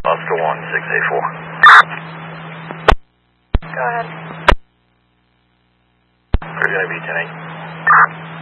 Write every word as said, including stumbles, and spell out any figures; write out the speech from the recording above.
Oscar one, six eight four. Go ahead. We're going to be ten eight.